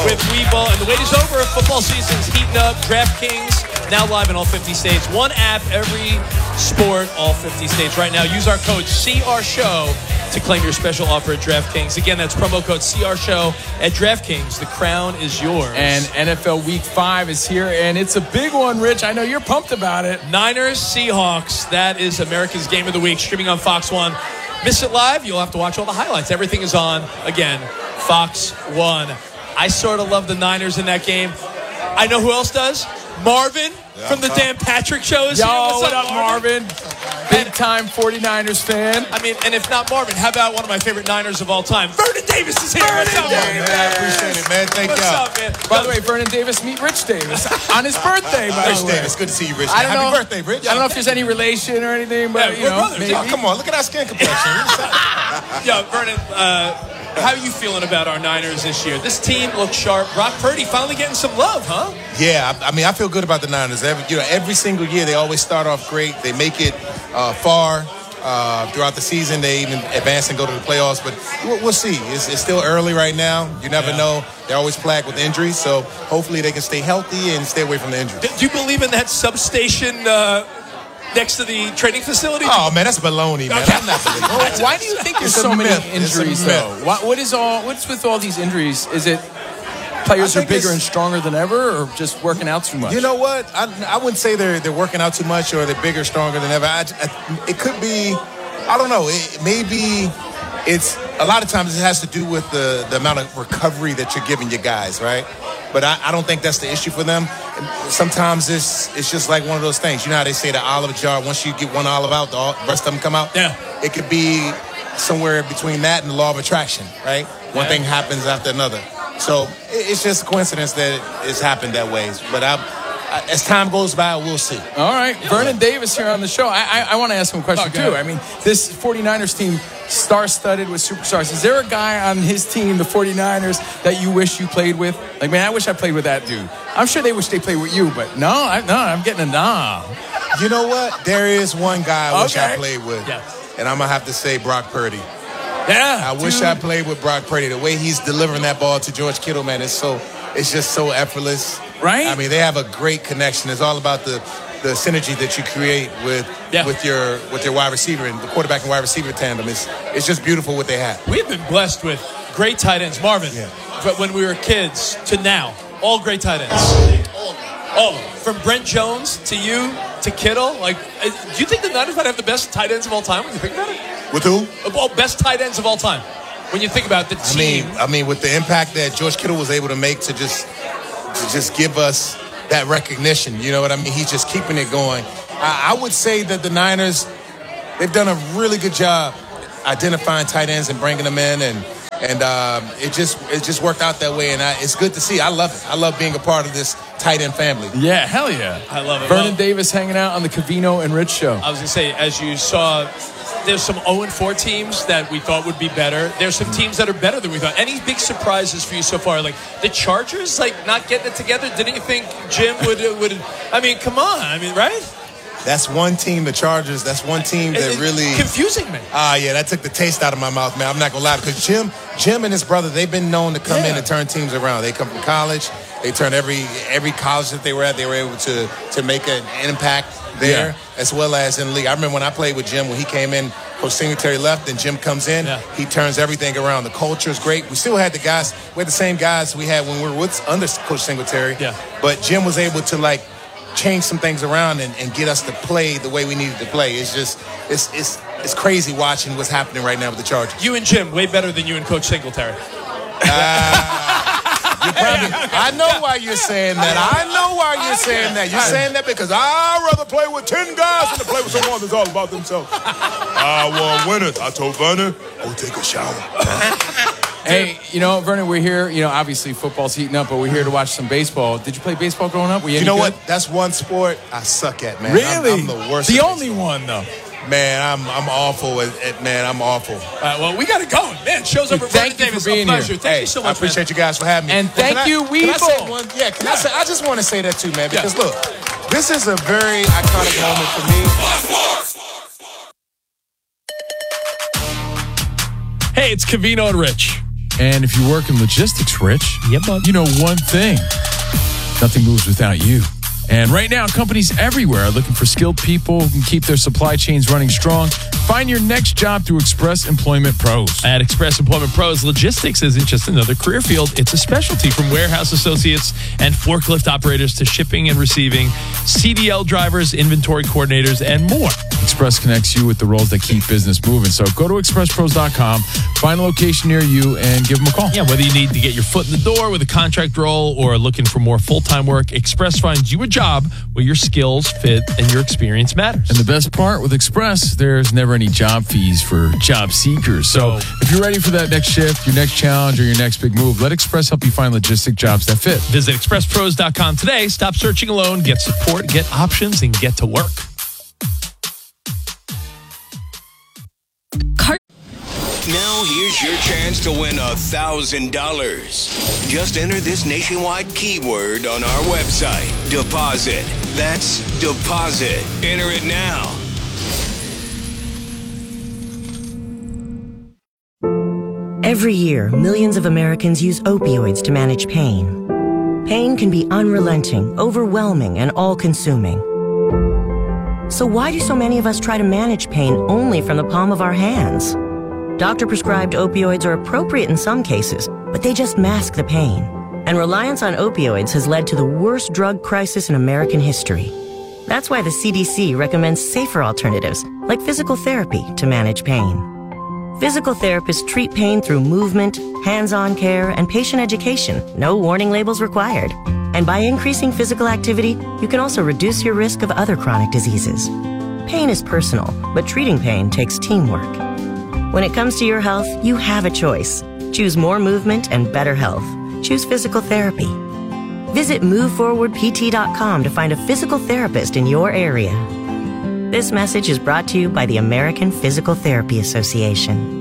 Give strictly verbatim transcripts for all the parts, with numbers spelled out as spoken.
with Webull. And the wait is over. Football season's heating up. DraftKings now live in all fifty states. One app, every sport, all fifty states. Right now, use our code C R Show to claim your special offer at DraftKings. Again, that's promo code C R Show at DraftKings. The crown is yours. And N F L Week five is here, and it's a big one, Rich. I know you're pumped about it. Niners, Seahawks. That is America's Game of the Week, streaming on Fox one. Miss it live, you'll have to watch all the highlights. Everything is on, again, Fox one. I sort of love the Niners in that game. I know who else does. Marvin yeah, from the Dan Patrick Show is Yo, here. What's what up, up, Marvin? Big time forty-niners fan. I mean, and if not Marvin, how about one of my favorite Niners of all time? Vernon Davis is here. Vernon What's up, Davis. man? I appreciate it, man. Thank What's y'all. up, man? By the way, Vernon Davis, meet Rich Davis on his birthday, by Rich the way. Davis, good to see you, Rich. I don't Happy know, birthday, Rich. I don't know if there's any relation or anything, but, Yeah, you we're know, brothers. maybe. Oh, come on, look at our skin complexion. Yo, Vernon, uh, how are you feeling about our Niners this year? This team looks sharp. Brock Purdy finally getting some love, huh? Yeah, I, I mean, I feel good about the Niners. Every, you know, every single year they always start off great. They make it uh, far uh, throughout the season. They even advance and go to the playoffs. But we'll, we'll see. It's, it's still early right now. You never Yeah. know. They're always plagued with injuries. So hopefully they can stay healthy and stay away from the injuries. Do, do you believe in that substation uh, next to the training facility? Oh, man, that's baloney, man. Okay. I'm not believing Well, why do you think there's It's a so many myth. It's a injuries, myth. though? What, what is all? What's with all these injuries? Is it players I are think bigger it's- and stronger than ever, or just working out too much? You know what? I, I wouldn't say they're they're working out too much or they're bigger, stronger than ever. I, I, it could be, I don't know. It maybe it's a lot of times it has to do with the, the amount of recovery that you're giving your guys, right? But I, I don't think that's the issue for them. Sometimes it's it's just like one of those things. You know how they say the olive jar. Once you get one olive out, the rest of them come out. Yeah. It could be somewhere between that and the law of attraction, right? One Yeah. thing happens after another. So it- it's just a coincidence that it's happened that way. But I, I, as time goes by, we'll see. All right, Vernon Davis here on the show. I I, I want to ask him a question, Okay. too. I mean, this forty-niners team, star-studded with superstars. Is there a guy on his team, the forty-niners, that you wish you played with? Like, man, I wish I played with that dude. I'm sure they wish they played with you, but no, I, no, I'm getting a nah. You know what? There is one guy I wish Okay. I played with. Yes. And I'm going to have to say Brock Purdy. Yeah. I wish dude. I played with Brock Purdy. The way he's delivering that ball to George Kittle, man, it's so it's just so effortless. Right? I mean, they have a great connection. It's all about the the synergy that you create with Yeah. with your with your wide receiver and the quarterback and wide receiver tandem. It's it's just beautiful what they have. We've been blessed with great tight ends. Marvin, Yeah. but when we were kids to now, all great tight ends. All of them. From Brent Jones to you to Kittle. Like, uh, do you think the Niners might have the best tight ends of all time when you think about it? With who? Of all best tight ends of all time. When you think about the I team. mean, I mean, with the impact that George Kittle was able to make to just to just give us that recognition, you know what I mean? He's just keeping it going. I, I would say that the Niners, they've done a really good job identifying tight ends and bringing them in, and and um, it just it just worked out that way, and I, it's good to see. I love it. I love being a part of this tight end family. Yeah, hell yeah. I love it. Vernon Well- Davis hanging out on the Covino and Rich show. I was going to say, as you saw, there's some oh and four teams that we thought would be better. There's some teams that are better than we thought. Any big surprises for you so far? Like the Chargers, like not getting it together. Didn't you think Jim would would? I mean, come on. I mean, right? That's one team, the Chargers. That's one team that It- it- really confusing me. Ah, yeah, that took the taste out of my mouth, man. I'm not gonna lie, because Jim, Jim and his brother, they've been known to come Yeah. in and turn teams around. They come from college. They turn every every college that they were at. They were able to to make an impact there, Yeah. as well as in the league. I remember when I played with Jim when he came in. Coach Singletary left, and Jim comes in. Yeah. He turns everything around. The culture is great. We still had the guys. We had the same guys we had when we were with under Coach Singletary. Yeah. But Jim was able to like change some things around and, and get us to play the way we needed to play. It's just it's it's it's crazy watching what's happening right now with the Chargers. You and Jim, way better than you and Coach Singletary. You probably, I know why you're saying that. I know why you're saying that. You're saying that because I'd rather play with ten guys than to play with someone that's all about themselves. I want winners. I told Vernon, go take a shower. Hey, you know, Vernon, we're here. You know, obviously football's heating up, but we're here to watch some baseball. Did you play baseball growing up? Were you You any know good? what? That's one sport I suck at, man. Really? I'm, I'm the worst. The at only baseball. one, though. Man, I'm I'm awful at, at man. I'm awful. All right, well, we got it going. Man, show's over. Thank Vernon you for Davis. being a pleasure. here. Thank Hey, you so I much, appreciate man. you guys for having me. And Well, thank can I- you, Can I say Weeble. one? Yeah, can I Yeah. say? I just want to say that too, man. Because Yeah. look, this is a very iconic moment for me. Hey, it's Covino and Rich. And if you work in logistics, Rich, Yep, bud. you know one thing. Nothing moves without you. And right now, companies everywhere are looking for skilled people who can keep their supply chains running strong. Find your next job through Express Employment Pros. At Express Employment Pros, logistics isn't just another career field. It's a specialty, from warehouse associates and forklift operators to shipping and receiving, C D L drivers, inventory coordinators, and more. Express connects you with the roles that keep business moving. So go to express pros dot com, find a location near you, and give them a call. Yeah, whether you need to get your foot in the door with a contract role or looking for more full-time work, Express finds you a job where your skills fit and your experience matters. And the best part with Express, there's never any job fees for job seekers. So if you're ready for that next shift, your next challenge, or your next big move, let Express help you find logistic jobs that fit. Visit express pros dot com today. Stop searching alone. Get support, get options, and get to work. Now here's your chance to win a thousand dollars. Just enter this nationwide keyword on our website. Deposit. That's deposit. Enter it now. Every year, millions of Americans use opioids to manage pain. Pain can be unrelenting, overwhelming, and all-consuming. So why do so many of us try to manage pain only from the palm of our hands? Doctor-prescribed opioids are appropriate in some cases, but they just mask the pain. And reliance on opioids has led to the worst drug crisis in American history. That's why the C D C recommends safer alternatives, like physical therapy, to manage pain. Physical therapists treat pain through movement, hands-on care, and patient education. No warning labels required. And by increasing physical activity, you can also reduce your risk of other chronic diseases. Pain is personal, but treating pain takes teamwork. When it comes to your health, you have a choice. Choose more movement and better health. Choose physical therapy. Visit move forward p t dot com to find a physical therapist in your area. This message is brought to you by the American Physical Therapy Association.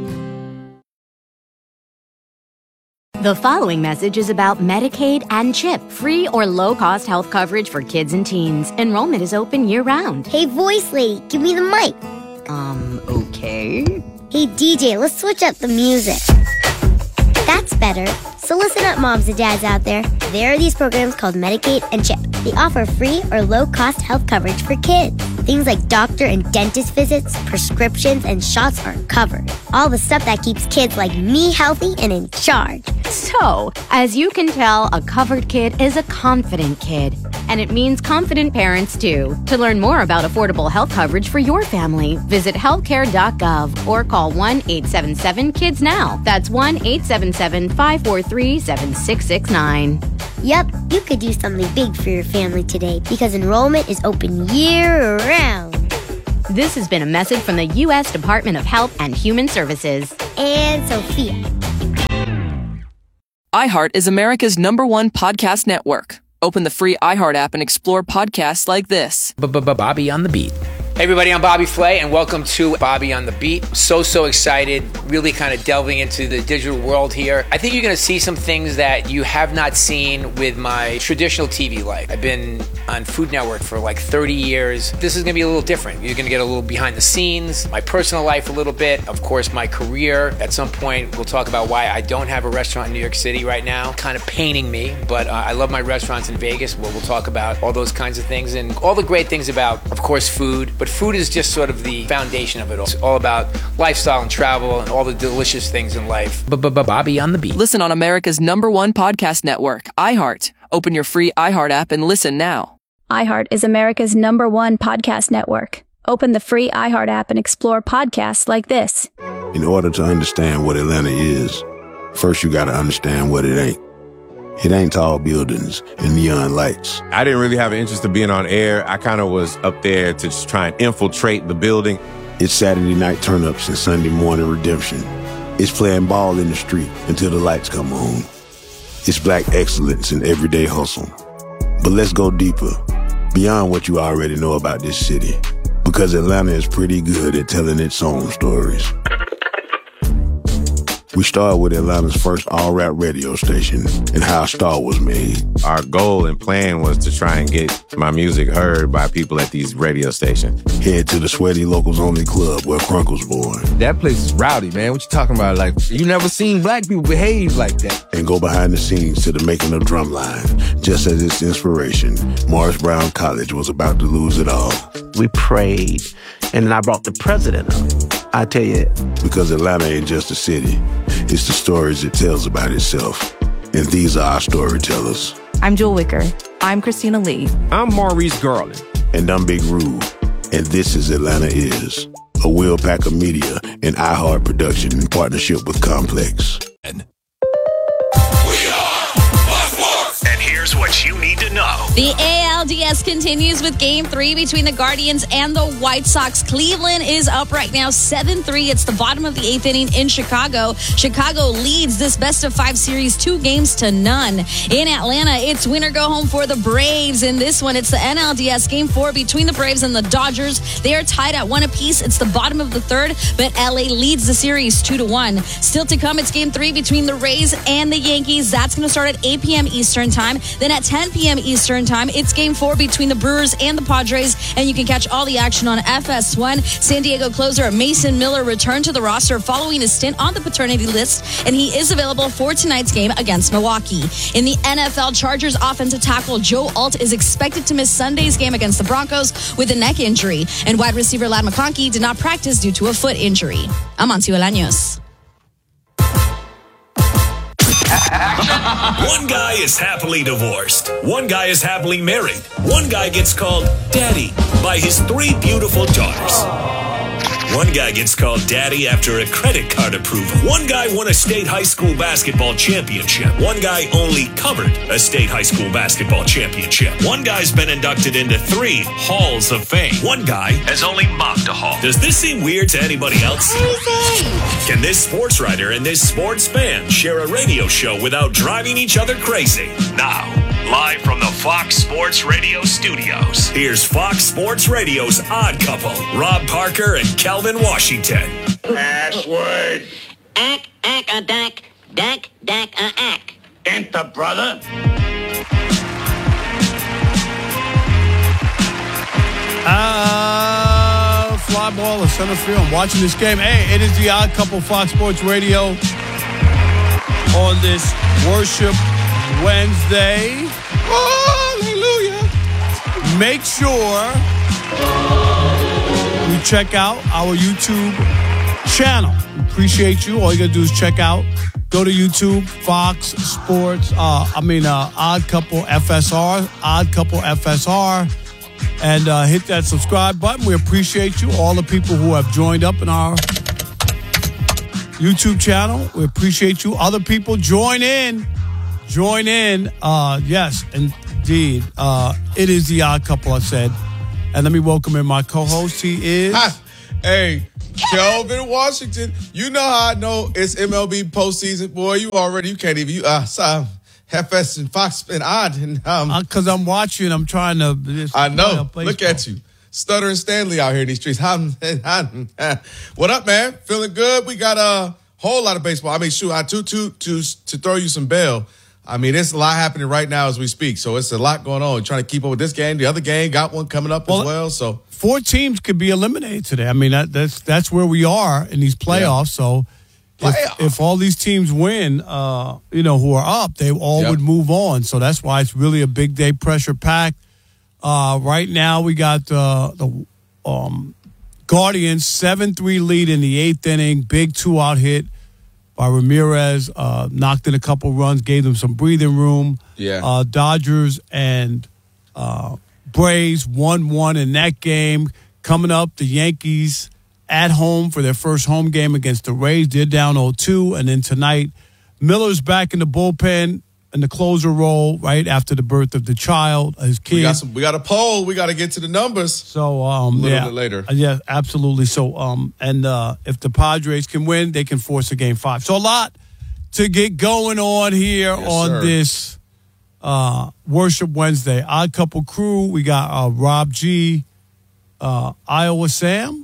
The following message is about Medicaid and CHIP, free or low-cost health coverage for kids and teens. Enrollment is open year-round. Hey, voice lady, give me the mic. Um, okay. Hey, D J, let's switch up the music. That's better. So listen up, moms and dads out there. There are these programs called Medicaid and CHIP. They offer free or low-cost health coverage for kids. Things like doctor and dentist visits, prescriptions, and shots are covered. All the stuff that keeps kids like me healthy and in charge. So, as you can tell, a covered kid is a confident kid. And it means confident parents, too. To learn more about affordable health coverage for your family, visit healthcare dot gov or call one eight seven seven kids now. That's one eight seven seven, five four three, seven six six nine. Yep, you could do something big for your family today because enrollment is open year-round. This has been a message from the U S Department of Health and Human Services. And Sophia. iHeart is America's number one podcast network. Open the free iHeart app and explore podcasts like this. Bobby on the Beat. Hey everybody, I'm Bobby Flay and welcome to Bobby on the Beat. So, so excited, really kind of delving into the digital world here. I think you're going to see some things that you have not seen with my traditional T V life. I've been on Food Network for like thirty years. This is going to be a little different. You're going to get a little behind the scenes, my personal life a little bit, of course my career. At some point we'll talk about why I don't have a restaurant in New York City right now. Kind of paining me, but uh, I love my restaurants in Vegas. Well, we'll talk about all those kinds of things and all the great things about, of course, food. But food is just sort of the foundation of it all. It's all about lifestyle and travel and all the delicious things in life. Bobby on the Beat. Listen on America's number one podcast network, iHeart. Open your free iHeart app and listen now. iHeart is America's number one podcast network. Open the free iHeart app and explore podcasts like this. In order to understand what Atlanta is, first you gotta understand what it ain't. It ain't tall buildings and neon lights. I didn't really have an interest in being on air. I kind of was up there to just try and infiltrate the building. It's Saturday night turn-ups and Sunday morning redemption. It's playing ball in the street until the lights come on. It's black excellence in everyday hustle. But let's go deeper, beyond what you already know about this city. Because Atlanta is pretty good at telling its own stories. We started with Atlanta's first all-rap radio station and how a star was made. Our goal and plan was to try and get my music heard by people at these radio stations. Head to the Sweaty Locals Only Club where Crunk was born. That place is rowdy, man. What you talking about? Like, you never seen black people behave like that. And go behind the scenes to the making of Drumline. Just as its inspiration, Morris Brown College was about to lose it all. We prayed, and then I brought the president up. I tell you. Because Atlanta ain't just a city. It's the stories it tells about itself. And these are our storytellers. I'm Jewel Wicker. I'm Christina Lee. I'm Maurice Garland. And I'm Big Rube. And this is Atlanta Is, a Will Packer Media and iHeart production in partnership with Complex. And here's what you need to know. The A L D S continues with game three between the Guardians and the White Sox. Cleveland is up right now seven three. It's the bottom of the eighth inning in Chicago. Chicago leads this best of five series two games to none. In Atlanta, it's win or go home for the Braves. In this one, it's the N L D S game four between the Braves and the Dodgers. They are tied at one apiece. It's the bottom of the third, but L A leads the series two to one. Still to come, it's game three between the Rays and the Yankees. That's going to start at eight p.m. Eastern time. Then at ten p.m. Eastern time, it's game four between the Brewers and the Padres, and you can catch all the action on F S one. San Diego closer Mason Miller returned to the roster following his stint on the paternity list, and he is available for tonight's game against Milwaukee. In the N F L, Chargers offensive tackle Joe Alt is expected to miss Sunday's game against the Broncos with a neck injury, and wide receiver Ladd McConkey did not practice due to a foot injury. I'm Amancio Olaños. One guy is happily divorced. One guy is happily married. One guy gets called daddy by his three beautiful daughters. One guy gets called daddy after a credit card approval. One guy won a state high school basketball championship. One guy only covered a state high school basketball championship. One guy's been inducted into three halls of fame. One guy has only mocked a hall. Does this seem weird to anybody else? Can this sports writer and this sports fan share a radio show without driving each other crazy? Now, live from the Fox Sports Radio studios, here's Fox Sports Radio's Odd Couple, Rob Parker and Calvin Washington. Password. Ack, ack, a dack, dack, dack, a ack. Enter, brother. Uh, fly ball in center field. I'm watching this game. Hey, it is the Odd Couple, Fox Sports Radio on this Worship Wednesday. Hallelujah. Make sure you check out our YouTube channel. We appreciate you. All you got to do is check out, go to YouTube, Fox Sports, uh, I mean, uh, Odd Couple F S R, Odd Couple F S R, and uh, hit that subscribe button. We appreciate you, all the people who have joined up in our YouTube channel. We appreciate you. Other people, join in. Join in. Uh, yes, indeed. Uh, it is the Odd Couple, I said. And let me welcome in my co-host. He is... Hi. Hey, Kelvin Washington. You know how I know it's M L B postseason, boy. You already, you can't even... You, uh, so, F S and Fox and Odd. And, um, Because uh, I'm watching, I'm trying to... I know. Look at you. Stutter and Stanley out here in these streets. What up, man? Feeling good? We got a whole lot of baseball. I mean, shoot, I to, to, to, to throw you some bail. I mean, there's a lot happening right now as we speak. So it's a lot going on. Trying to keep up with this game. The other game got one coming up well, as well. So four teams could be eliminated today. I mean, that, that's that's where we are in these playoffs. Yeah. So if, if all these teams win, uh, you know, who are up, they all yep. would move on. So that's why it's really a big day, pressure packed. Uh, right now, we got uh, the um, Guardians seven three lead in the eighth inning. Big two-out hit by Ramirez, uh, knocked in a couple runs, gave them some breathing room. Yeah. Uh, Dodgers and uh, Braves one one in that game. Coming up, the Yankees at home for their first home game against the Rays. They're down oh two. And then tonight, Miller's back in the bullpen in the closer role right after the birth of the child, his kid. We got, some, we got a poll. We got to get to the numbers. So, um, a little yeah, bit later. Yeah, absolutely. So, um, and uh, if the Padres can win, they can force a game five. So, a lot to get going on here yes, on sir. this uh, Worship Wednesday. Odd Couple crew. We got uh, Rob G, uh, Iowa Sam.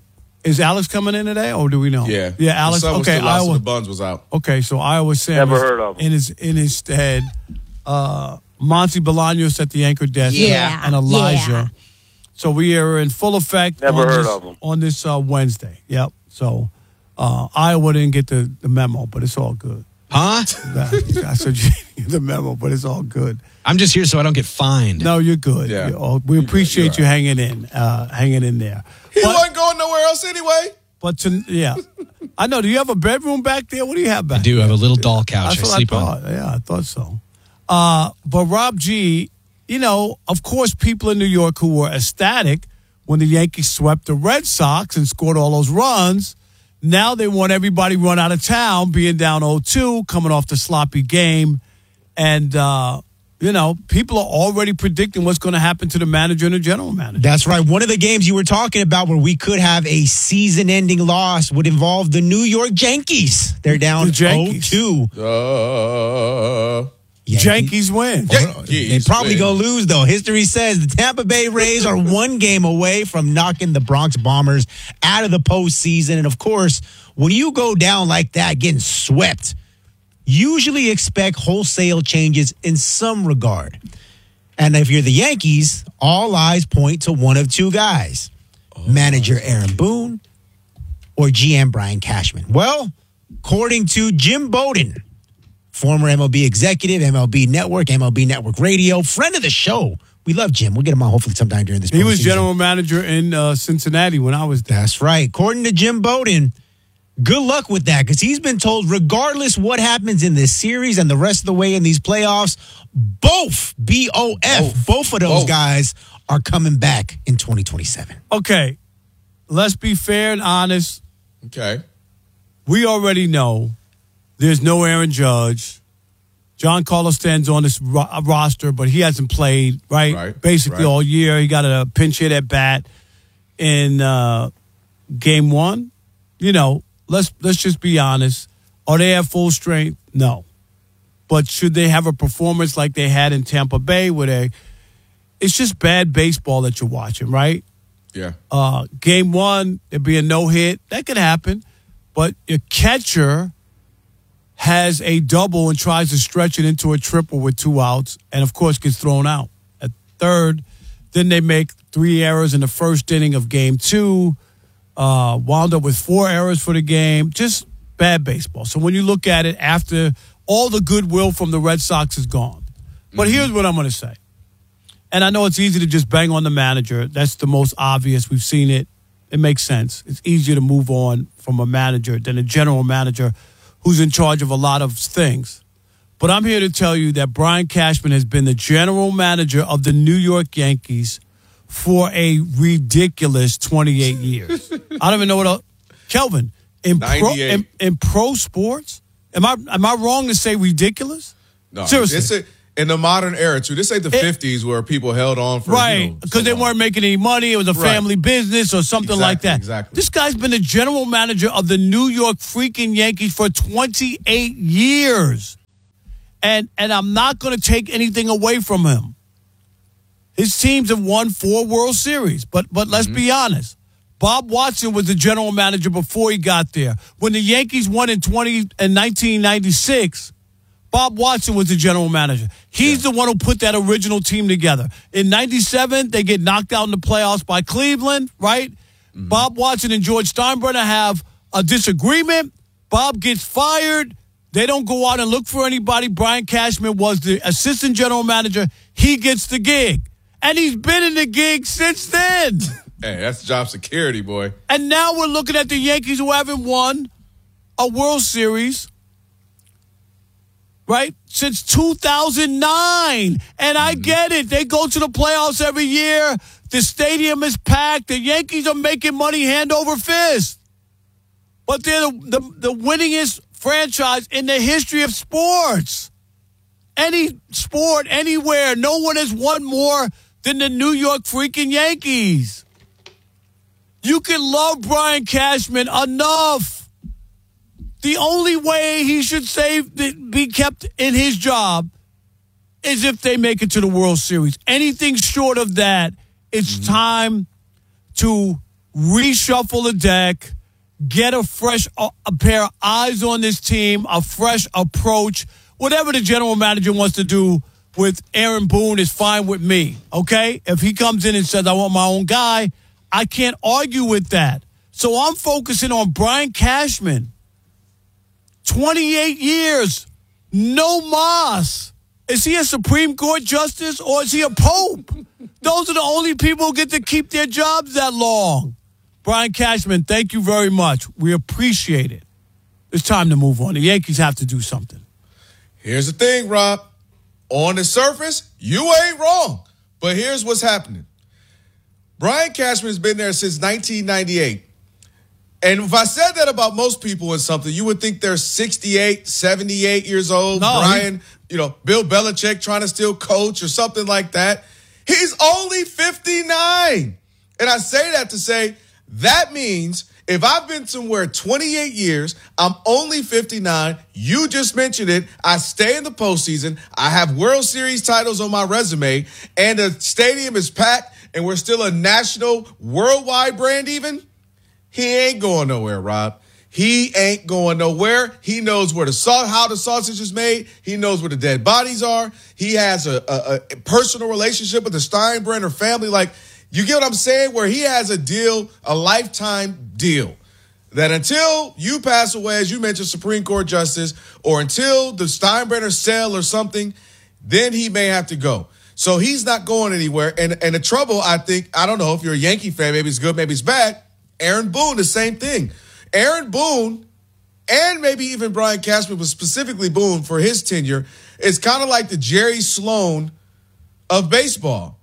Is Alex coming in today, or do we know? Yeah. Yeah, Alex. The son was Okay, still out, so Iowa. the Buns was out. Okay, so Iowa Sam Never is heard of him. in his in his stead. Uh, Monty Bolaños at the anchor desk. Yeah. And Elijah. Yeah. So we are in full effect Never on heard this, of him. on this uh, Wednesday. Yep. So uh, Iowa didn't get the, the memo, but it's all good. Huh? I said you didn't get the memo, but it's all good. I'm just here so I don't get fined. No, you're good. Yeah. You're all- we appreciate you hanging in, uh, hanging in there. He wasn't going nowhere else anyway. But to, yeah, I know. Do you have a bedroom back there? What do you have back I do there? have a little doll couch I That's what sleep I on. thought. Yeah, I thought so. Uh, but Rob G, you know, of course, people in New York who were ecstatic when the Yankees swept the Red Sox and scored all those runs, now they want everybody run out of town, being down oh two, coming off the sloppy game. And, uh, you know, people are already predicting what's going to happen to the manager and the general manager. That's right. One of the games you were talking about where we could have a season-ending loss would involve the New York Yankees. They're down oh two. Uh, Yankees win. They probably go lose, though. History says the Tampa Bay Rays are one game away from knocking the Bronx Bombers out of the postseason. And, of course, when you go down like that, getting swept, usually expect wholesale changes in some regard. And if you're the Yankees, all eyes point to one of two guys, manager Aaron Boone or G M Brian Cashman. Well, according to Jim Bowden, former M L B executive, M L B Network, M L B Network Radio, friend of the show. We love Jim. We'll get him on hopefully sometime during this He was postseason. general manager in uh, Cincinnati when I was there. That's right. According to Jim Bowden, good luck with that, because he's been told regardless what happens in this series and the rest of the way in these playoffs, both, B O F, both of those Both. guys are coming back in twenty twenty-seven. Okay, let's be fair and honest. Okay. We already know there's no Aaron Judge. John Carlos stands on this ro- roster, but he hasn't played, right? Right, Basically right. all year. He got a pinch hit at bat in uh, game one. You know, let's let's just be honest. Are they at full strength? No. But should they have a performance like they had in Tampa Bay where they it's just bad baseball that you're watching, right? Yeah. Uh, game one, there'd be a no hit. That could happen. But your catcher has a double and tries to stretch it into a triple with two outs, and of course gets thrown out. At third, then they make three errors in the first inning of game two. Uh, wound up with four errors for the game. Just bad baseball. So when you look at it after all the goodwill from the Red Sox is gone. But here's what I'm going to say. And I know it's easy to just bang on the manager. That's the most obvious. We've seen it. It makes sense. It's easier to move on from a manager than a general manager who's in charge of a lot of things. But I'm here to tell you that Brian Cashman has been the general manager of the New York Yankees for a ridiculous twenty-eight years. I don't even know what else. Kelvin, in pro, ninety-eight. in, in pro sports, am I am I wrong to say ridiculous? No, Seriously. This is, in the modern era, too. This ain't the fifties where people held on for, Right, you know, because they weren't making any money. It was a Right. family business or something like Exactly, that. exactly. This guy's been the general manager of the New York freaking Yankees for twenty-eight years. And and I'm not going to take anything away from him. His teams have won four World Series. But but let's Mm-hmm. be honest. Bob Watson was the general manager before he got there. When the Yankees won in twenty in nineteen ninety-six, Bob Watson was the general manager. He's the one who put that original team together. In ninety-seven, they get knocked out in the playoffs by Cleveland, right? Mm-hmm. Bob Watson and George Steinbrenner have a disagreement. Bob gets fired. They don't go out and look for anybody. Brian Cashman was the assistant general manager. He gets the gig. And he's been in the gig since then. Hey, that's job security, boy. And now we're looking at the Yankees who haven't won a World Series, right, since two thousand nine. And I get it. They go to the playoffs every year. The stadium is packed. The Yankees are making money hand over fist. But they're the, the, the winningest franchise in the history of sports. Any sport, anywhere, no one has won more than the New York freaking Yankees. You can love Brian Cashman enough. The only way he should save, be kept in his job is if they make it to the World Series. Anything short of that, it's time to reshuffle the deck, get a fresh a, a pair of eyes on this team, a fresh approach. Whatever the general manager wants to do with Aaron Boone is fine with me, okay? If he comes in and says, I want my own guy, I can't argue with that. So I'm focusing on Brian Cashman. twenty-eight years, no mas. Is he a Supreme Court justice or is he a pope? Those are the only people who get to keep their jobs that long. Brian Cashman, thank you very much. We appreciate it. It's time to move on. The Yankees have to do something. Here's the thing, Rob. On the surface, you ain't wrong. But here's what's happening. Brian Cashman has been there since nineteen ninety-eight. And if I said that about most people in something, you would think they're sixty-eight, seventy-eight years old. No, Brian, you know, Bill Belichick trying to still coach or something like that. He's only fifty-nine. And I say that to say that means if I've been somewhere twenty-eight years, I'm only fifty-nine. You just mentioned it. I stay in the postseason. I have World Series titles on my resume, and the stadium is packed, and we're still a national, worldwide brand even. He ain't going nowhere, Rob. He ain't going nowhere. He knows where the sa- how the sausage is made. He knows where the dead bodies are. He has a, a, a personal relationship with the Steinbrenner family. Like, you get what I'm saying? Where he has a deal, a lifetime deal, that until you pass away, as you mentioned, Supreme Court justice, or until the Steinbrenner sell or something, then he may have to go. So he's not going anywhere. And, and the trouble, I think, I don't know if you're a Yankee fan, maybe it's good, maybe it's bad. Aaron Boone, the same thing. Aaron Boone, and maybe even Brian Cashman, but specifically Boone for his tenure, is kind of like the Jerry Sloan of baseball.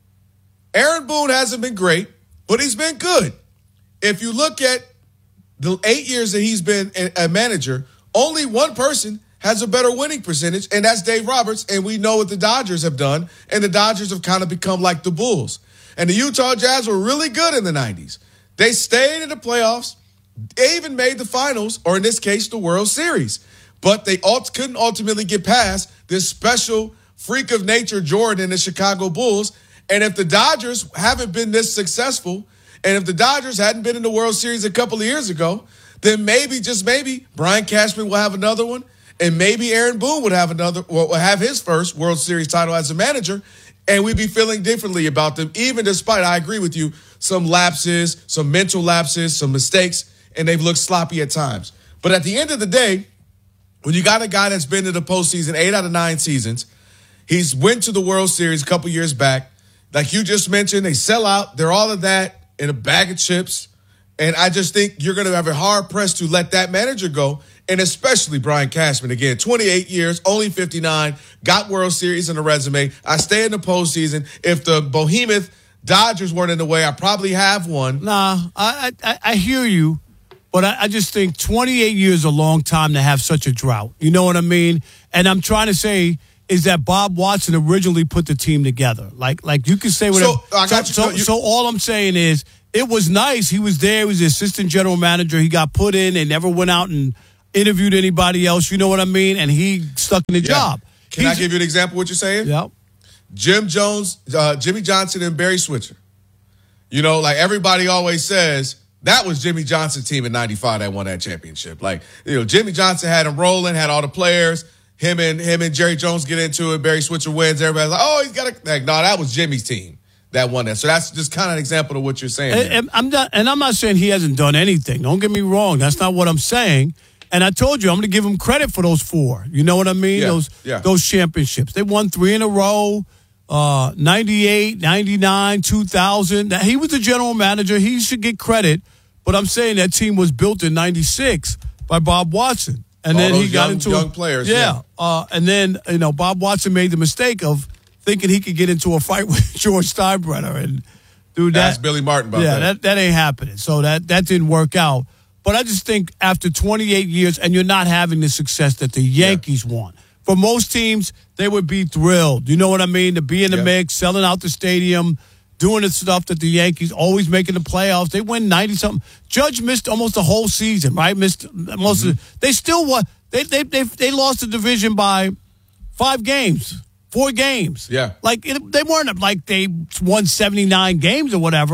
Aaron Boone hasn't been great, but he's been good. If you look at the eight years that he's been a manager, only one person has a better winning percentage, and that's Dave Roberts, and we know what the Dodgers have done, and the Dodgers have kind of become like the Bulls. And the Utah Jazz were really good in the nineties. They stayed in the playoffs. They even made the finals, or in this case, the World Series. But they ult- couldn't ultimately get past this special freak of nature Jordan and the Chicago Bulls. And if the Dodgers haven't been this successful, and if the Dodgers hadn't been in the World Series a couple of years ago, then maybe, just maybe, Brian Cashman will have another one, and maybe Aaron Boone would have another, will have his first World Series title as a manager, and we'd be feeling differently about them, even despite, I agree with you, some lapses, some mental lapses, some mistakes, and they've looked sloppy at times. But at the end of the day, when you got a guy that's been to the postseason eight out of nine seasons, he's went to the World Series a couple years back. Like you just mentioned, they sell out. They're all of that in a bag of chips. And I just think you're going to have a hard press to let that manager go, and especially Brian Cashman. Again, twenty-eight years, only fifty-nine, got World Series in the resume. I stay in the postseason. If the behemoth Dodgers weren't in the way, I probably have one. Nah, I I, I hear you, but I, I just think twenty-eight years is a long time to have such a drought. You know what I mean? And I'm trying to say is that Bob Watson originally put the team together. Like, like you can say whatever. So, I got so, you. so, so all I'm saying is it was nice. He was there. He was the assistant general manager. He got put in. They never went out and interviewed anybody else. You know what I mean? And he stuck in the Yeah. job. Can He's, I give you an example of what you're saying? Yep. Jim Jones, uh, Jimmy Johnson, and Barry Switzer. You know, like everybody always says, that was Jimmy Johnson's team in ninety-five that won that championship. Like, you know, Jimmy Johnson had him rolling, had all the players. Him and him and Jerry Jones get into it. Barry Switzer wins. Everybody's like, oh, he's got a like, no, that was Jimmy's team that won that. So that's just kind of an example of what you're saying. And, and I'm not, and I'm not saying he hasn't done anything. Don't get me wrong. That's not what I'm saying. And I told you, I'm going to give him credit for those four. You know what I mean? Yeah, those yeah. those championships. They won three in a row. Uh, ninety-eight, ninety-nine, two thousand. Now, he was the general manager. He should get credit. But I'm saying that team was built in ninety-six by Bob Watson. And All then he got young, into young a, players. Yeah. yeah. Uh, and then, you know, Bob Watson made the mistake of thinking he could get into a fight with George Steinbrenner. And, dude, that. Ask Billy Martin about yeah, that. that. That ain't happening. So that, that didn't work out. But I just think after twenty-eight years, and you're not having the success that the Yankees yeah. want. For most teams, they would be thrilled. You know what I mean? To be in the yeah. mix, selling out the stadium, doing the stuff that the Yankees always making the playoffs. They win ninety-something. Judge missed almost the whole season, right? Missed most mm-hmm. of the, they still won. They, they, they, they lost the division by five games, four games. Yeah. Like, it, they weren't like they won seventy-nine games or whatever.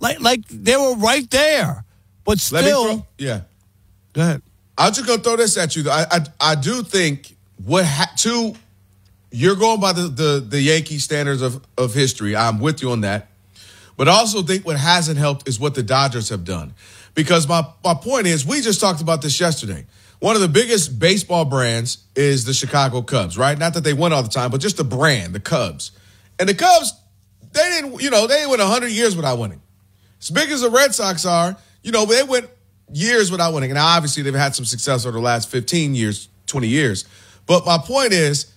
Like, like they were right there. But still. Let me throw, yeah. Go ahead. I'm just going to throw this at you. I, I, I do think what ha- two, you're going by the, the, the Yankee standards of, of history. I'm with you on that. But I also think what hasn't helped is what the Dodgers have done. Because my, my point is, we just talked about this yesterday. One of the biggest baseball brands is the Chicago Cubs, right? Not that they win all the time, but just the brand, the Cubs. And the Cubs, they didn't, you know, they didn't win one hundred years without winning. As big as the Red Sox are, you know, they went years without winning. And obviously they've had some success over the last fifteen years, twenty years. But my point is,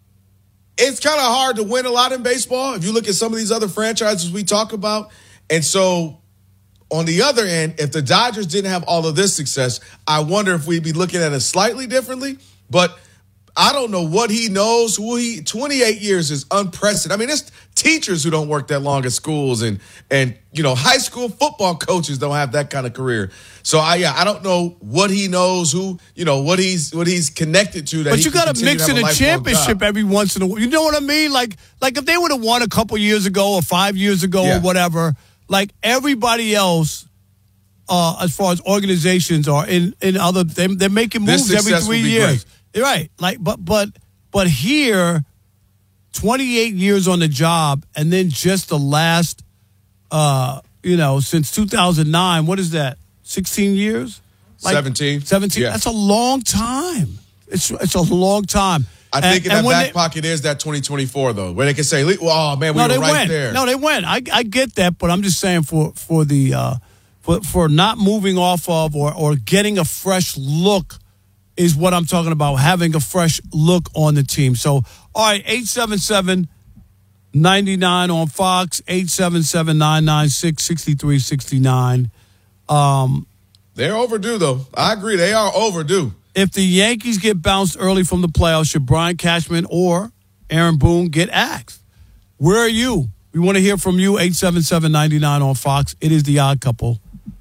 it's kind of hard to win a lot in baseball if you look at some of these other franchises we talk about. And so on the other end, if the Dodgers didn't have all of this success, I wonder if we'd be looking at it slightly differently. But I don't know what he knows. Who he twenty-eight years is unprecedented. I mean, it's teachers who don't work that long at schools, and and you know, high school football coaches don't have that kind of career. So I yeah, I don't know what he knows, who you know what he's what he's connected to. That but he you got to mix in a championship job. every once in a while. You know what I mean? Like like if they would have won a couple years ago or five years ago Yeah. or whatever. Like everybody else, uh, as far as organizations are in, in other, they, they're making This moves every success three will be years. Right. Like, but, but, but here, twenty-eight years on the job, and then just the last, uh, you know, since two thousand nine, what is that? sixteen years? Like, seventeen. seventeen. Yeah. That's a long time. It's, it's a long time. I And- think in and that when back they- pocket is that twenty twenty-four, though, where they can say, oh, man, we no, were they right went. there. No, they went. I I get that, but I'm just saying for for the uh, for for not moving off of or or getting a fresh look is what I'm talking about. Having a fresh look on the team. So, all right, eight seven seven, nine nine on Fox, eight seven seven, nine nine six, six three six nine. Um, They're overdue, though. I agree. They are overdue. If the Yankees get bounced early from the playoffs, should Brian Cashman or Aaron Boone get axed? Where are you? We want to hear from you, eight seven seven, nine nine on Fox. It is The Odd Couple,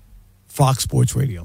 Fox Sports Radio.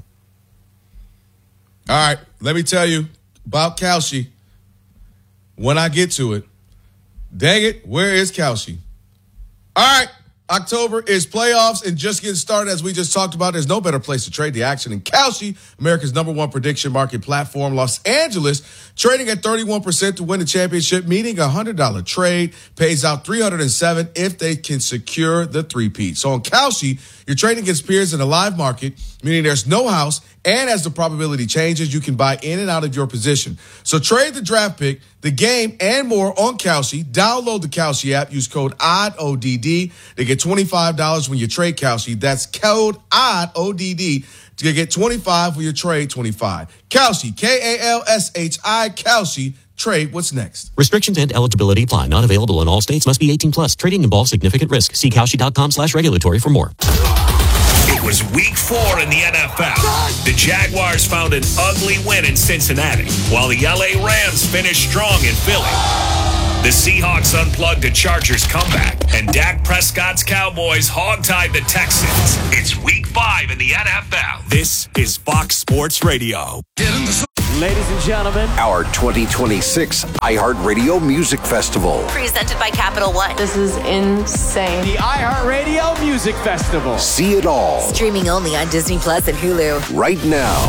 All right, let me tell you about Kalshi when I get to it. Dang it, where is Kalshi? All right, October is playoffs and just getting started. As we just talked about, there's no better place to trade the action than Kalshi, America's number one prediction market platform. Los Angeles trading at thirty-one percent to win the championship, meaning a one hundred dollars trade pays out three hundred seven dollars if they can secure the three-peat. So on Kalshi, you're trading against peers in a live market, meaning there's no house, and as the probability changes, you can buy in and out of your position. So trade the draft pick, the game, and more on Kalshi. Download the Kalshi app. Use code O D D, O D D. They get twenty-five dollars when you trade Kalshi. That's code O D D, O D D, to get twenty-five dollars when you trade twenty-five. Kalshi, K A L S H I, Kalshi. Trade what's next. Restrictions and eligibility apply. Not available in all states. Must be eighteen plus. Trading involves significant risk. See Kalshi.com slash regulatory for more. It was week four in the N F L. The Jaguars found an ugly win in Cincinnati, while the L A Rams finished strong in Philly. The Seahawks unplugged a Chargers comeback, and Dak Prescott's Cowboys hogtied the Texans. It's week five in the N F L. This is Fox Sports Radio. Ladies and gentlemen, our twenty twenty-six iHeartRadio Music Festival. Presented by Capital One. This is insane. The iHeartRadio Music Festival. See it all. Streaming only on Disney Plus and Hulu. Right now.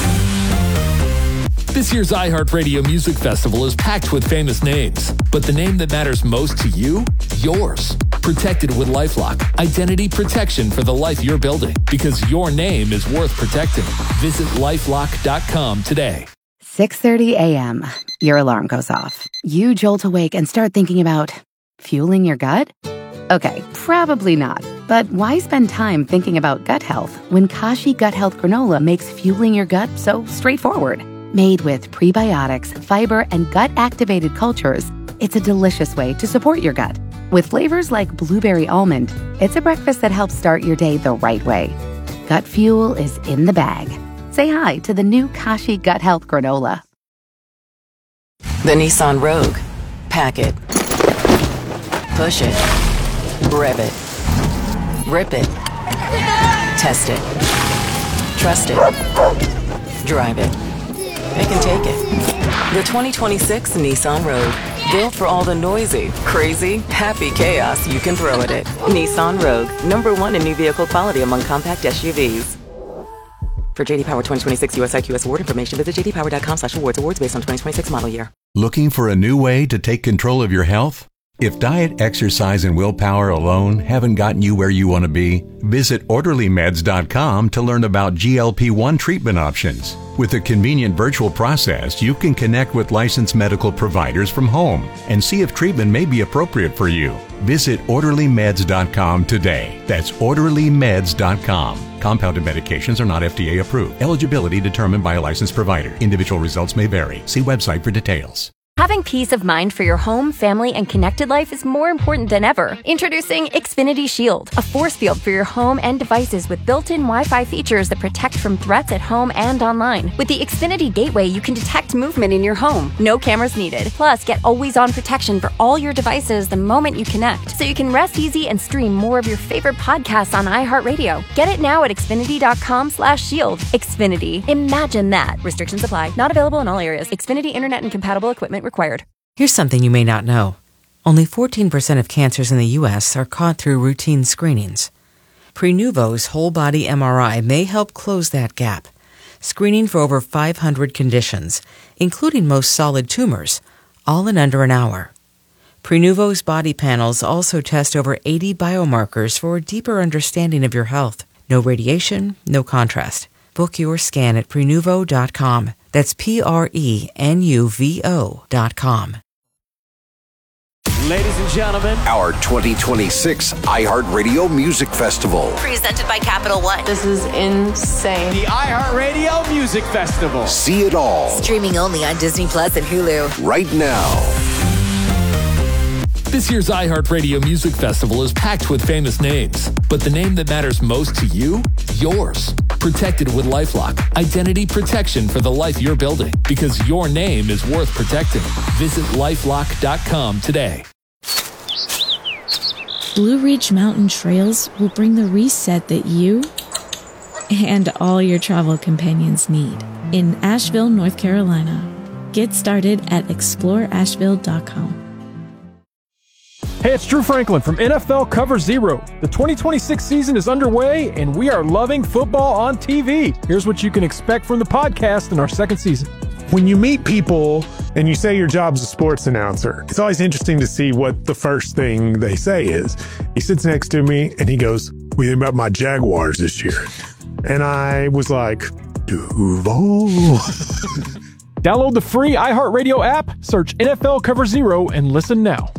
This year's iHeartRadio Music Festival is packed with famous names, but the name that matters most to you? Yours. Protected with LifeLock. Identity protection for the life you're building, because your name is worth protecting. Visit lifelock dot com today. six thirty a.m. Your alarm goes off. You jolt awake and start thinking about fueling your gut? Okay, probably not. But why spend time thinking about gut health when Kashi Gut Health Granola makes fueling your gut so straightforward? Made with prebiotics, fiber, and gut-activated cultures, it's a delicious way to support your gut. With flavors like blueberry almond, it's a breakfast that helps start your day the right way. Gut fuel is in the bag. Say hi to the new Kashi Gut Health Granola. The Nissan Rogue. Pack it. Push it. Rev it. Rip it. Test it. Trust it. Drive it. It can take it. The twenty twenty-six Nissan Rogue. Built for all the noisy, crazy, happy chaos you can throw at it. Nissan Rogue, number one in new vehicle quality among compact S U Vs. For J D Power twenty twenty-six U S I Q S award information, visit j d power dot com slash awards. Awards based on twenty twenty-six model year. Looking for a new way to take control of your health? If diet, exercise, and willpower alone haven't gotten you where you want to be, visit orderly meds dot com to learn about G L P one treatment options. With a convenient virtual process, you can connect with licensed medical providers from home and see if treatment may be appropriate for you. Visit orderly meds dot com today. That's orderly meds dot com. Compounded medications are not F D A approved. Eligibility determined by a licensed provider. Individual results may vary. See website for details. Having peace of mind for your home, family, and connected life is more important than ever. Introducing Xfinity Shield, a force field for your home and devices with built-in Wi-Fi features that protect from threats at home and online. With the Xfinity Gateway, you can detect movement in your home. No cameras needed. Plus, get always-on protection for all your devices the moment you connect, so you can rest easy and stream more of your favorite podcasts on iHeartRadio. Get it now at xfinity dot com slash shield. Xfinity. Imagine that. Restrictions apply. Not available in all areas. Xfinity Internet and compatible equipment required. Here's something you may not know. Only fourteen percent of cancers in the U S are caught through routine screenings. Prenuvo's whole-body M R I may help close that gap, screening for over five hundred conditions, including most solid tumors, all in under an hour. Prenuvo's body panels also test over eighty biomarkers for a deeper understanding of your health. No radiation, no contrast. Book your scan at prenuvo dot com. That's P R E N U V O dot com. Ladies and gentlemen, our twenty twenty-six iHeartRadio Music Festival. Presented by Capital One. This is insane. The iHeartRadio Music Festival. See it all. Streaming only on Disney Plus and Hulu. Right now. This year's iHeartRadio Music Festival is packed with famous names, but the name that matters most to you? Yours. Protected with LifeLock. Identity protection for the life you're building, because your name is worth protecting. Visit lifelock dot com today. Blue Ridge Mountain Trails will bring the reset that you and all your travel companions need in Asheville, North Carolina. Get started at explore asheville dot com. Hey, it's Drew Franklin from N F L Cover Zero. The twenty twenty-six season is underway, and we are loving football on T V. Here's what you can expect from the podcast in our second season. When you meet people and you say your job's a sports announcer, it's always interesting to see what the first thing they say is. He sits next to me, and he goes, "What do you think about my Jaguars this year?" And I was like, Duval. Download the free iHeartRadio app, search N F L Cover Zero, and listen now.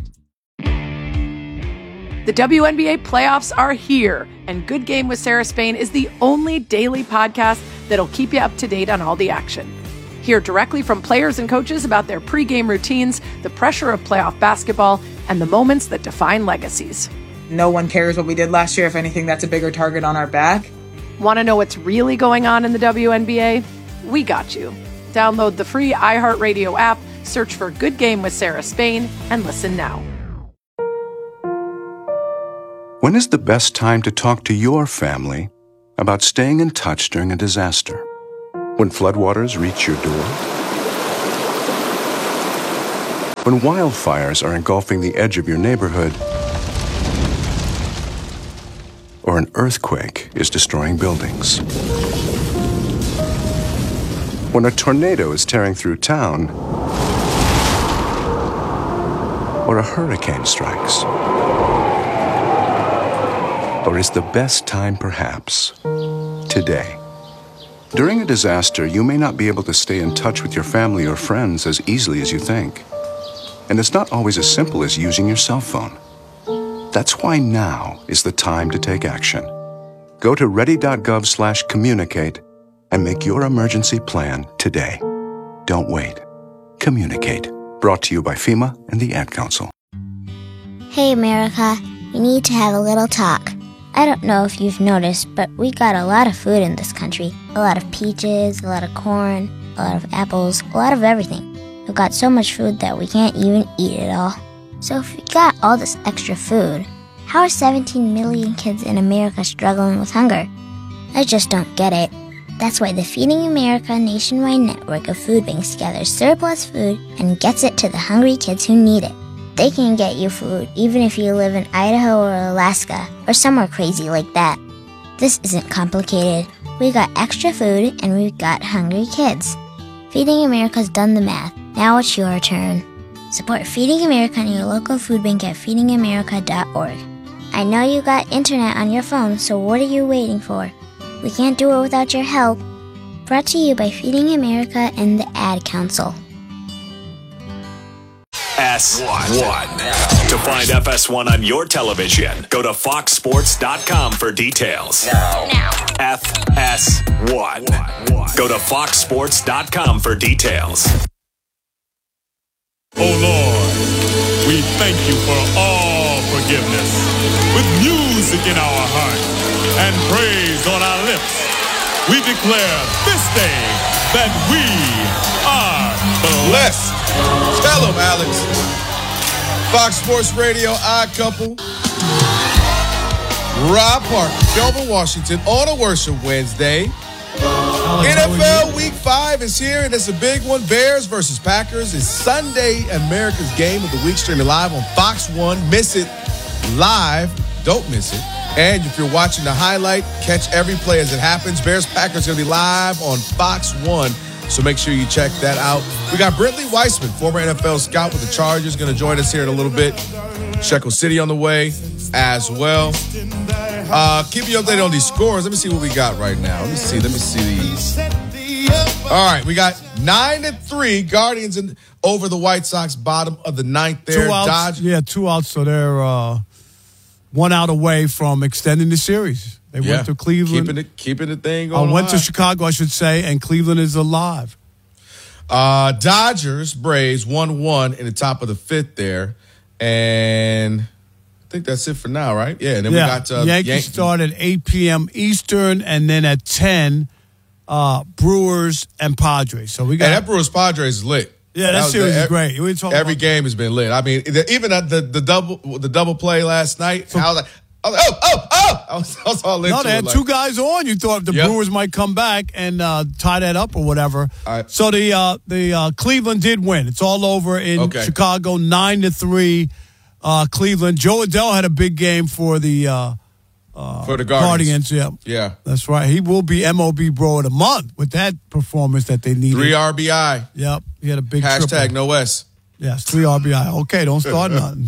The W N B A playoffs are here, and Good Game with Sarah Spain is the only daily podcast that'll keep you up to date on all the action. Hear directly from players and coaches about their pregame routines, the pressure of playoff basketball, and the moments that define legacies. No one cares what we did last year. If anything, that's a bigger target on our back. Want to know what's really going on in the W N B A? We got you. Download the free iHeartRadio app, search for Good Game with Sarah Spain, and listen now. When is the best time to talk to your family about staying in touch during a disaster? When floodwaters reach your door? When wildfires are engulfing the edge of your neighborhood? Or an earthquake is destroying buildings? When a tornado is tearing through town? Or a hurricane strikes? Or is the best time perhaps today? During a disaster, you may not be able to stay in touch with your family or friends as easily as you think. And it's not always as simple as using your cell phone. That's why now is the time to take action. Go to ready.gov slash communicate and make your emergency plan today. Don't wait. Communicate. Brought to you by FEMA and the Ad Council. Hey, America. We need to have a little talk. I don't know if you've noticed, but we got a lot of food in this country. A lot of peaches, a lot of corn, a lot of apples, a lot of everything. We've got so much food that we can't even eat it all. So if we got all this extra food, how are seventeen million kids in America struggling with hunger? I just don't get it. That's why the Feeding America nationwide network of food banks gathers surplus food and gets it to the hungry kids who need it. They can get you food even if you live in Idaho or Alaska or somewhere crazy like that. This isn't complicated. We got extra food and we've got hungry kids. Feeding America's done the math. Now it's your turn. Support Feeding America and your local food bank at feeding america dot org. I know you got internet on your phone, so what are you waiting for? We can't do it without your help. Brought to you by Feeding America and the Ad Council. S one. To find F S one on your television, go to fox sports dot com for details. Now. Now. F S one. Go to fox sports dot com for details. Oh Lord, we thank you for all forgiveness. With music in our heart and praise on our lips, we declare this day that we are blessed. Tell them, Alex. Fox Sports Radio, Odd Couple. Rob Parker, Kelvin Washington on a Worship Wednesday. N F L Week five is here, and it's a big one. Bears versus Packers is Sunday, America's Game of the Week, streaming live on Fox one. Miss it live. Don't miss it. And if you're watching the highlight, catch every play as it happens. Bears-Packers going to be live on Fox one, so make sure you check that out. We got Brentley Weissman, former N F L scout with the Chargers, going to join us here in a little bit. Shekel City on the way as well. Uh, keep you updated on these scores. Let me see what we got right now. Let me see. Let me see these. All right, we got nine to three. Guardians in, over the White Sox, bottom of the ninth there. Two outs, Dodge. yeah, two outs. So they're uh, one out away from extending the series. They Yeah. went to Cleveland. Keeping it, keeping the thing I going. went to alive. Chicago, I should say, and Cleveland is alive. Uh, Dodgers, Braves, one one in the top of the fifth there. And I think that's it for now, right? Yeah, and then yeah. we got uh, Yankees Yan- start at eight p.m. Eastern, and then at ten, uh, Brewers and Padres. So we got Hey, that Brewers Padres is lit. Yeah, that was series the- is great. We talking Every about- game has been lit. I mean, the, even at the the double the double play last night, I was like, I was like, oh, oh, oh! I was, I was all into No, they it. had like, two guys on. You thought the Yep. Brewers might come back and uh, tie that up or whatever. So the uh, the uh, Cleveland did win. It's all over in Okay. Chicago, nine to three. Uh, Cleveland. Joe Adele had a big game for the uh, uh, For the Guardians. Yeah, Yeah. that's right. He will be M O B Bro of the Month with that performance that they needed. Three R B I. Yep, he had a big Hashtag triple. no S. Yes, three R B I. Okay, don't start nothing.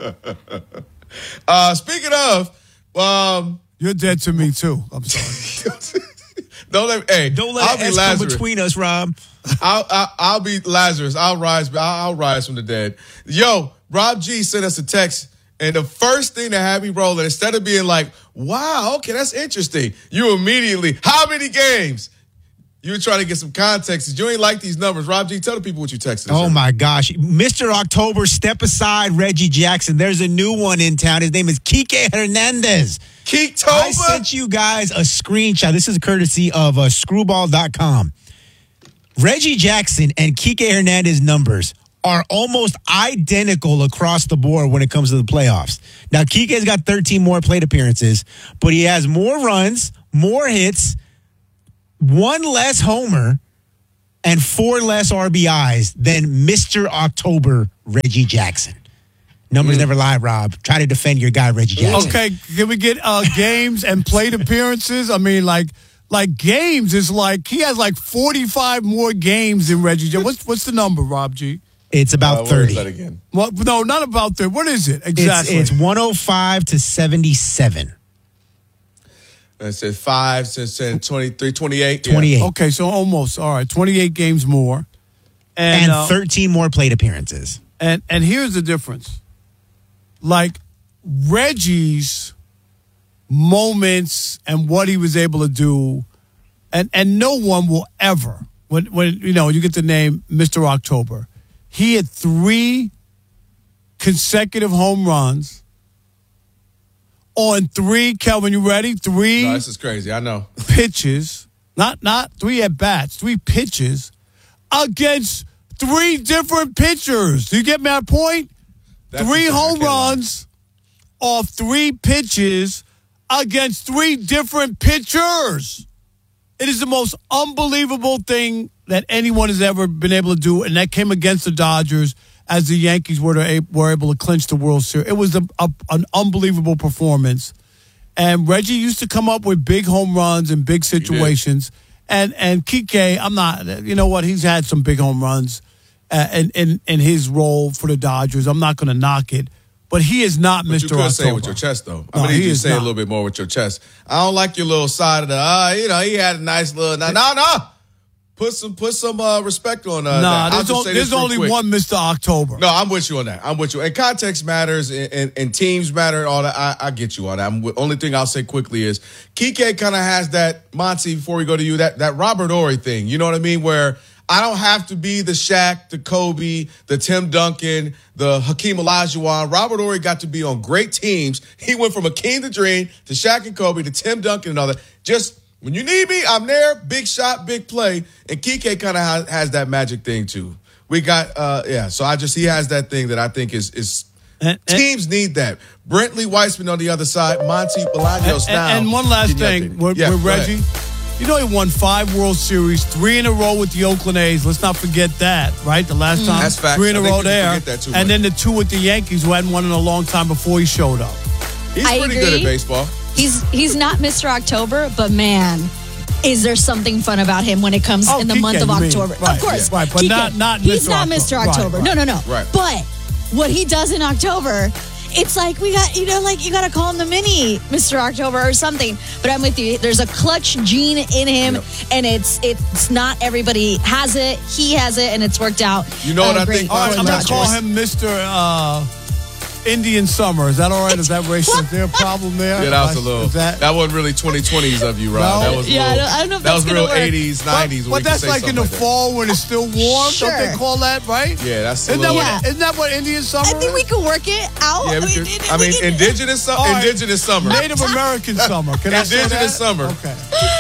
Uh, speaking of, um, you're dead to me too. I'm sorry. Don't let hey, Don't let I'll an be S come Lazarus. between us, Rob. I'll, I'll I'll be Lazarus. I'll rise. I'll, I'll rise from the dead. Yo, Rob G sent us a text, and the first thing that had me rolling, instead of being like, "Wow, okay, that's interesting," you immediately, how many games? You were trying to get some context. You ain't like these numbers. Rob G, tell the people what you texted. Oh, my gosh. Mister October, step aside, Reggie Jackson. There's a new one in town. His name is Kike Hernandez. Kike I sent you guys a screenshot. This is courtesy of uh, screwball dot com. Reggie Jackson and Kike Hernandez numbers are almost identical across the board when it comes to the playoffs. Now, Kike's got thirteen more plate appearances, but he has more runs, more hits, one less homer, and four less R B Is than Mister October, Reggie Jackson. Numbers Mm. never lie, Rob. Try to defend your guy, Reggie Jackson. Okay, can we get uh, games and plate appearances? I mean, like, like games is like he has like forty-five more games than Reggie. J- What's what's the number, Rob G? It's about Uh, where is thirty. that again? What? No, not about thirty. What is it It's, exactly? it's one oh five to seventy-seven. It said five, since said twenty-three, twenty-eight. twenty-eight. Okay, so almost all right. Twenty-eight games more, and And uh, thirteen more plate appearances. and and here's the difference. Like Reggie's moments and what he was able to do, and and no one will ever when when you know you get the name Mister October. He had three consecutive home runs on three. Kelvin, you ready? Three No, this is crazy. I know. pitches, not not three at bats, three pitches against three different pitchers. Do you get my point? That's three the thing, I home can't lie. runs off three pitches against three different pitchers. It is the most unbelievable thing that anyone has ever been able to do, and that came against the Dodgers as the Yankees were, to, were able to clinch the World Series. It was a, a, an unbelievable performance. And Reggie used to come up with big home runs in big situations. And and Kike, I'm not, you know what, he's had some big home runs uh, in, in, in his role for the Dodgers. I'm not going to knock it. But he is not but Mister You could October. say it with your chest, though. No, I mean, you say not. it a little bit more with your chest. I don't like your little side of the, uh, you know, he had a nice little, no, no, no. Put some put some uh, respect on uh, nah, that. there's, o- there's only quick. one Mister October. No, I'm with you on that. I'm with you. And context matters, and, and, and teams matter, and all that. I, I get you on that. I'm, only thing I'll say quickly is Kike kind of has that, Monty, before we go to you, that, that Robert Horry thing. You know what I mean? Where I don't have to be the Shaq, the Kobe, the Tim Duncan, the Hakeem Olajuwon. Robert Horry got to be on great teams. He went from Hakeem the Dream to Shaq and Kobe to Tim Duncan and all that. Just when you need me, I'm there. Big shot, big play. And Kike kind of ha- has that magic thing too. We got, uh, yeah. So I just he has that thing that I think is is and, teams and, need that. Brentley Weissman on the other side, Monty Bolaños and, now. And one last thing with, yeah, with Reggie. You know he won five World Series, three in a row with the Oakland A's. Let's not forget that, right? The last time, That's facts. three in a row there. Too, and then the two with the Yankees who hadn't won in a long time before he showed up. He's I pretty agree. good at baseball. He's he's not Mister October, but man, is there something fun about him when it comes Oh, in the Kike, month of you mean. October? Right, of course, yeah. Right, but Kike. not- not He's Mister not October. Mister Right, October. right. No, no, no. Right. But what he does in October, it's like we got, you know, like you got to call him the mini Mister October or something. But I'm with you. There's a clutch gene in him, Yep. and it's it's not everybody has it. He has it, and it's worked out. You know what uh, I great think? for All right, the I'm going to call Dodgers. him Mister Uh, Indian Summer. Is that all right? Is that racist? Is there a problem there? Yeah, that was a little. Is That, that, wasn't really twenty twenties of you, Rob. No? That was a Yeah, I little, don't- I don't know if that that's was gonna real work. eighties, nineties. But, but that's like in the like fall when it's still warm. Sure. Don't they call that, right? Yeah, that's a Isn't that, little. what, isn't that what Indian Summer I think we is? could work it out. Yeah, we We- could, we- I we mean, could- indigenous, su- All right. indigenous summer. Native American Summer. Can I say Indigenous that? summer. Okay.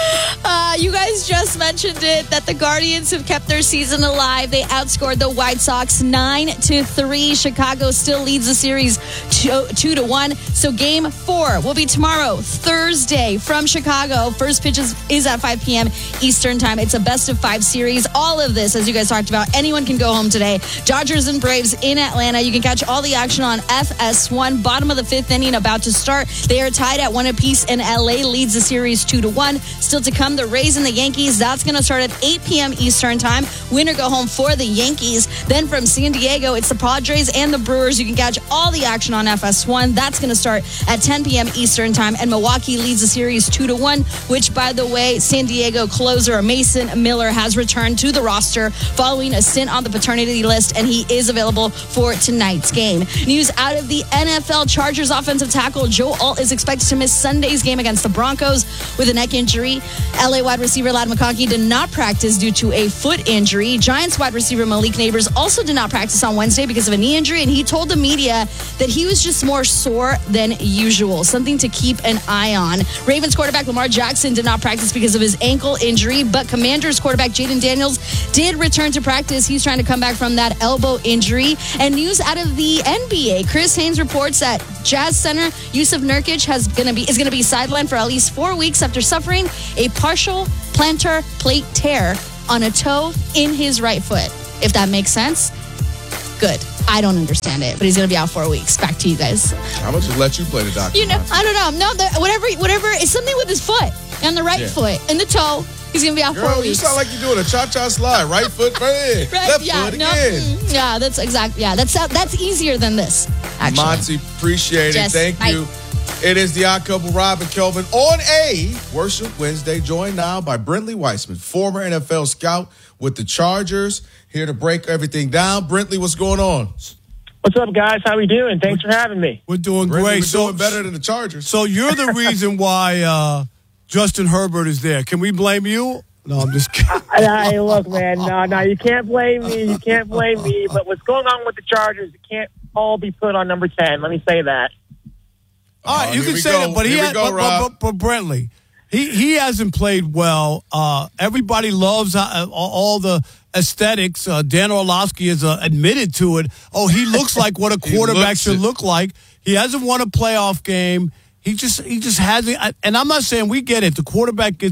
Uh, you guys just mentioned it that the Guardians have kept their season alive. They outscored the White Sox nine to three. Chicago still leads the series two, two to one. So game four will be tomorrow, Thursday, from Chicago. First pitch is, is at five p.m. Eastern time. It's a best of five series. All of this, as you guys talked about, anyone can go home today. Dodgers and Braves in Atlanta. You can catch all the action on F S one. Bottom of the fifth inning about to start. They are tied at one apiece, and L A leads the series two to one. Still to come, the Rays and the Yankees. That's going to start at eight p.m. Eastern time. Winner go home for the Yankees. Then from San Diego, it's the Padres and the Brewers. You can catch all the action on F S one. That's going to start at ten p.m. Eastern time. And Milwaukee leads the series two to one, which, by the way, San Diego closer Mason Miller has returned to the roster following a stint on the paternity list, and he is available for tonight's game. News out of the N F L: Chargers offensive tackle Joe Alt is expected to miss Sunday's game against the Broncos with a neck injury. L A wide receiver Ladd McConkey did not practice due to a foot injury. Giants wide receiver Malik Neighbors also did not practice on Wednesday because of a knee injury, and he told the media that he was just more sore than usual, something to keep an eye on. Ravens quarterback Lamar Jackson did not practice because of his ankle injury, but Commanders quarterback Jaden Daniels did return to practice. He's trying to come back from that elbow injury. And news out of the N B A: Chris Haynes reports that Jazz center Yusuf Nurkic has gonna be is going to be sidelined for at least four weeks after suffering a partial plantar plate tear on a toe in his right foot. If that makes sense, good. I don't understand it, but he's going to be out four weeks. Back to you guys. I'm gonna just let you play the doctor. You know, I don't know. No, the, whatever, whatever. It's something with his foot on the right Yeah. foot and the toe. He's going to be out Girl, four you weeks. sound like you're doing a cha-cha slide. Right foot, right, Right, left yeah, foot no, again. mm, yeah, that's exactly. Yeah, that's that's easier than this. Actually, Monty, appreciate it. Jess, Thank bye. you. It is the Odd Couple, Rob and Kelvin, on a Worship Wednesday, joined now by Brentley Weissman, former N F L scout with the Chargers, here to break everything down. Brentley, what's going on? What's up, guys? How we doing? Thanks for having me. We're doing Brentley, great. we're So doing better than the Chargers. So you're the reason why uh, Justin Herbert is there. Can we blame you? No, I'm just kidding. Hey, look, man. No, no, you can't blame me. You can't blame me. But what's going on with the Chargers, it can't all be put on number ten. Let me say that. All right, Oh, you here can we say go. that, but he Here we had, go, but, Rob. but, but, but Brentley, he he hasn't played well. Uh, everybody loves uh, all the aesthetics. Uh, Dan Orlovsky has uh, admitted to it. Oh, he looks like what a He quarterback looks should it. look like. He hasn't won a playoff game. He just he just hasn't. And I'm not saying we get it. The quarterback gets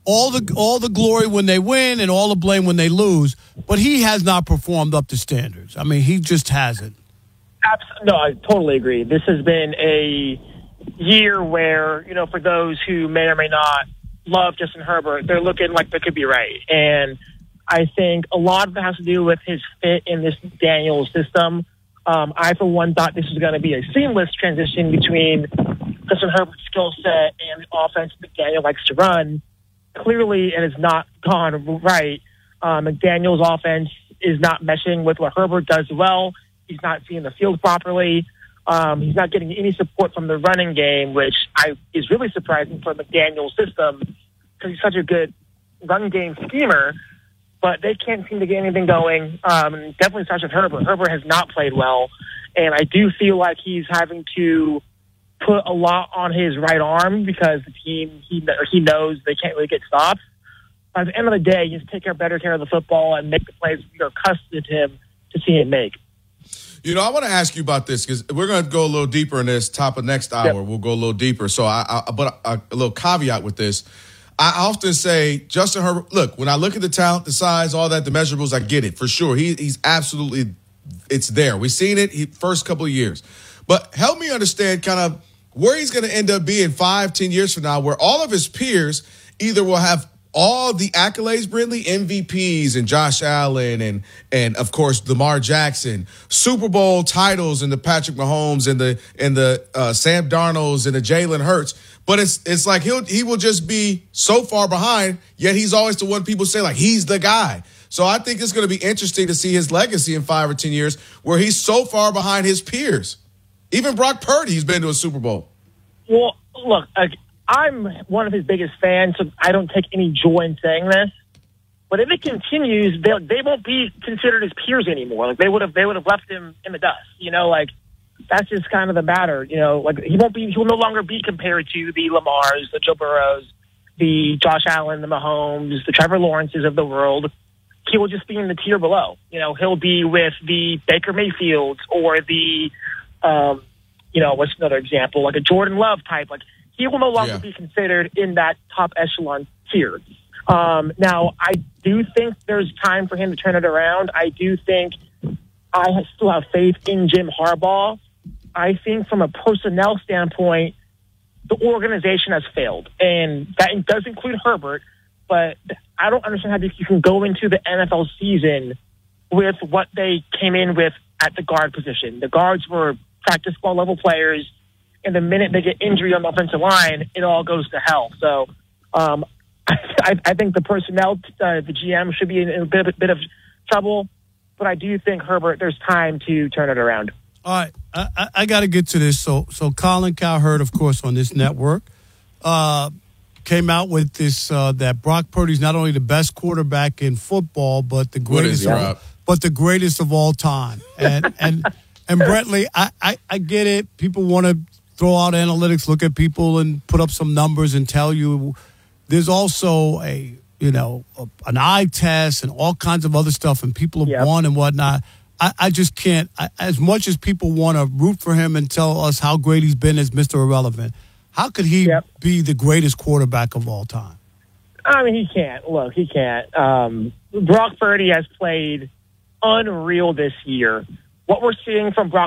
all the all the glory when they win and all the blame when they lose. But he has not performed up to standards. I mean, he just hasn't. Absolutely. No, I totally agree. This has been a year where, you know, for those who may or may not love Justin Herbert, they're looking like they could be right. And I think a lot of it has to do with his fit in this Daniels system. Um, I, for one, thought this was going to be a seamless transition between Justin Herbert's skill set and the offense McDaniel likes to run. Clearly, it has not gone right. Um, McDaniel's offense is not meshing with what Herbert does well. He's not seeing the field properly. Um, he's not getting any support from the running game, which I is really surprising for McDaniel's system because he's such a good run game schemer. But they can't seem to get anything going. Um, definitely starts with Herbert. Herbert has not played well, and I do feel like he's having to put a lot on his right arm because the team he he knows they can't really get stops. By the end of the day, he just take care, better care of the football and make the plays we are accustomed to him to see him make. You know, I want to ask you about this because we're going to go a little deeper in this. Top of next hour, yep. We'll go a little deeper. So, I, I but a, a little caveat with this. I often say Justin Herbert, look, when I look at the talent, the size, all that, the measurables, I get it for sure. He, he's absolutely, it's there. We've seen it he, first couple of years. But help me understand kind of where he's going to end up being five, ten years from now, where all of his peers either will have all the accolades, Brindley, M V Ps and Josh Allen and, and of course, Lamar Jackson, Super Bowl titles and the Patrick Mahomes and the and the uh, Sam Darnolds and the Jalen Hurts. But it's it's like he'll he will just be so far behind, yet he's always the one people say, like, he's the guy. So I think it's going to be interesting to see his legacy in five or ten years where he's so far behind his peers. Even Brock Purdy, he's been to a Super Bowl. Well, look, uh, I'm one of his biggest fans, so I don't take any joy in saying this. But if it continues, they they won't be considered his peers anymore. Like they would have they would have left him in the dust. You know, like that's just kind of the matter. You know, like he won't be he will no longer be compared to the Lamars, the Joe Burrows, the Josh Allen, the Mahomes, the Trevor Lawrences of the world. He will just be in the tier below. You know, he'll be with the Baker Mayfields or the um, you know, what's another example? Like a Jordan Love type. Like he will no longer yeah. be considered in that top echelon tier. Um, now, I do think there's time for him to turn it around. I do think I still have faith in Jim Harbaugh. I think from a personnel standpoint, the organization has failed. And that does include Herbert, but I don't understand how you can go into the N F L season with what they came in with at the guard position. The guards were practice squad level players, and the minute they get injury on the offensive line, it all goes to hell. So um, I, I think the personnel, uh, the G M should be in a bit, a bit of trouble, but I do think Herbert, there's time to turn it around. All right, I, I, I got to get to this. So, so Colin Cowherd, of course, on this network, uh, came out with this uh, that Brock Purdy's not only the best quarterback in football, but the greatest, of, but the greatest of all time. And and and Brentley, I, I, I get it. People want to throw out analytics, look at people, and put up some numbers and tell you. There's also a, you know, a, an eye test and all kinds of other stuff, and people have yep. won and whatnot. I, I just can't, I, as much as people want to root for him and tell us how great he's been as Mister Irrelevant, how could he yep. be the greatest quarterback of all time? I mean, he can't. Look, he can't. Um, Brock Purdy has played unreal this year. What we're seeing from Brock